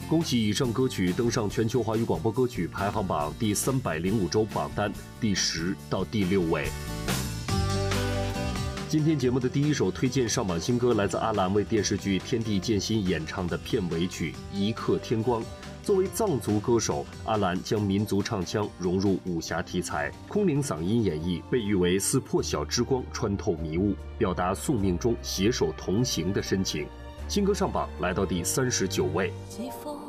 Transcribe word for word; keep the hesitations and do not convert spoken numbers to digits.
恭喜以上歌曲登上全球华语广播歌曲排行榜第三百零五周榜单第十到第六位。今天节目的第一首推荐上榜新歌来自阿兰为电视剧《天地渐心》演唱的片尾曲《一刻天光》。作为藏族歌手，阿兰将民族唱腔融入武侠题材，空灵嗓音演绎，被誉为似破晓之光穿透迷雾，表达宿命中携手同行的深情。新歌上榜来到第三十九位。 自放